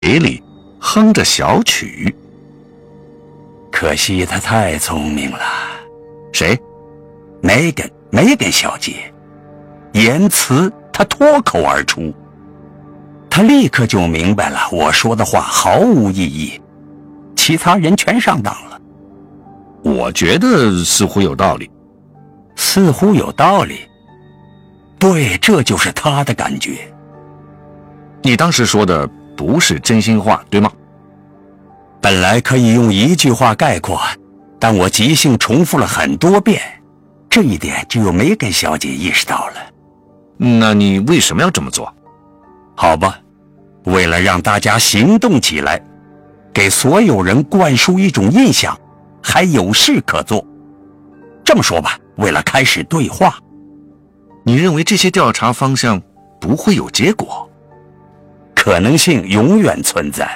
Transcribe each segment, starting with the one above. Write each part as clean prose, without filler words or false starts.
里哼着小曲。 可惜她太聪明了。 谁？ 梅根小姐。言辞她脱口而出，她立刻就明白了我说的话毫无意义，其他人全上当了。 我觉得似乎有道理。 似乎有道理？对，这就是她的感觉。 你当时说的不是真心话，对吗？ 本来可以用一句话概括，但我即兴重复了很多遍，这一点只有梅根小姐意识到了。 那你为什么要这么做？ 好吧，为了让大家行动起来，给所有人灌输一种印象，还有事可做。这么说吧，为了开始对话。 你认为这些调查方向不会有结果？ 可能性永远存在。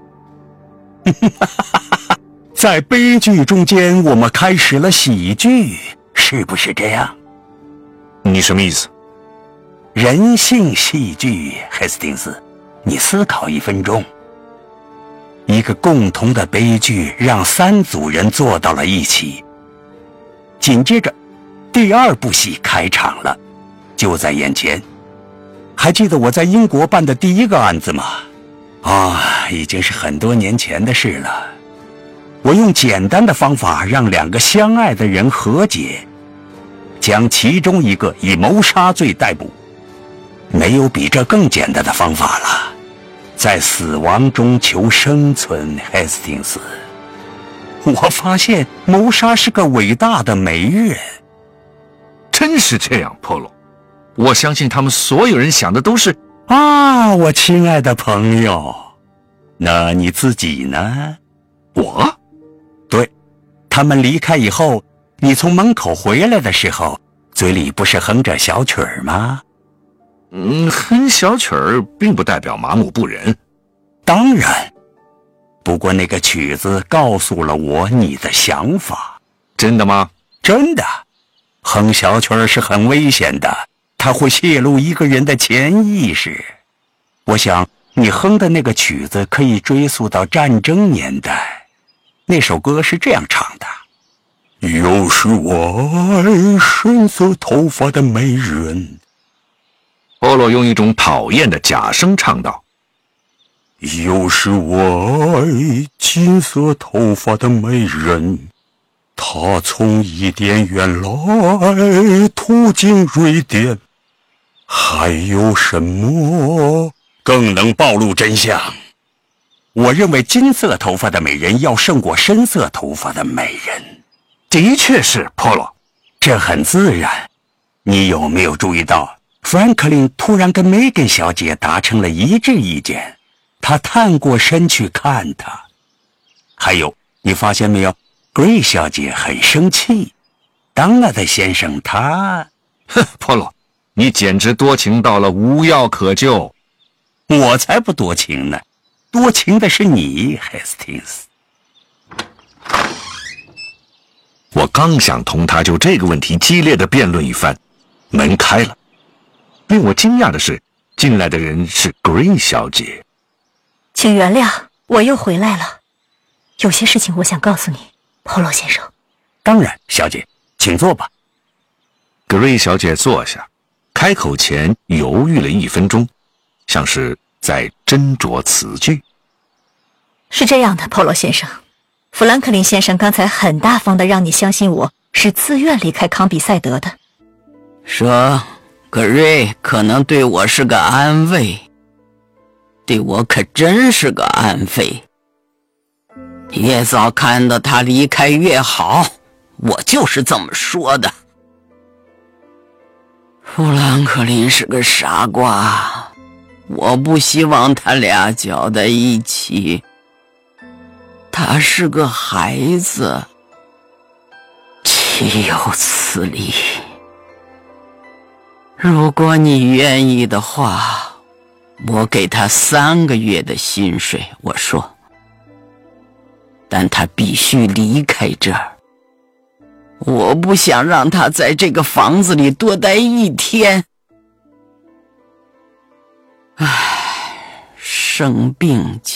在悲剧中间，我们开始了喜剧，是不是这样？ 你什么意思？ 人性戏剧，黑斯汀斯，你思考1分钟。一个共同的悲剧让3组人坐到了一起。紧接着，第2部戏开场了，就在眼前。还记得我在英国办的第1个案子吗？已经是很多年前的事了。我用简单的方法让2个相爱的人和解，将其中一个以谋杀罪逮捕。没有比这更简单的方法了，在死亡中求生存，黑斯汀斯。我发现谋杀是个伟大的美人。 真是这样，波罗。我相信他们所有人想的都是我亲爱的朋友。那你自己呢？ 我？ 对，他们离开以后，你从门口回来的时候，嘴里不是哼着小曲儿吗？ 哼小曲儿并不代表麻木不仁。 当然，不过那个曲子告诉了我你的想法。 真的吗？ 真的。哼小曲儿是很危险的，它会泄露一个人的潜意识。我想你哼的那个曲子可以追溯到战争年代。那首歌是这样唱的：又是我爱深色头发的美人。 波罗用一种讨厌的假声唱道： 又是我爱金色头发的美人，她从伊甸园来途经瑞典。还有什么更能暴露真相？我认为金色头发的美人要胜过深色头发的美人。 的确是，波罗。 这很自然。你有没有注意到富兰克林突然跟梅根小姐达成了一致意见？他探过身去看她。还有，你发现没有，格瑞小姐很生气。当纳德先生他…… 波罗，你简直多情到了无药可救。 我才不多情呢，多情的是你，黑斯汀斯。 我刚想同他就这个问题激烈的辩论一番，门开了。令我惊讶的是，进来的人是 Green 小姐。 请原谅，我又回来了。有些事情我想告诉你，波罗先生。 当然，小姐，请坐吧。 Green 小姐坐下，开口前犹豫了1分钟，像是在斟酌词句。 是这样的，波罗先生，富兰克林先生刚才很大方地让你相信我是自愿离开康比赛德的。 说格瑞可能对我是个安慰，对我可真是个安慰。越早看到他离开越好，我就是这么说的。富兰克林是个傻瓜，我不希望他俩搅在一起。他是个孩子，岂有此理！如果你愿意的话，我给他3个月的薪水，我说。但他必须离开这儿。我不想让他在这个房子里多待1天。 生病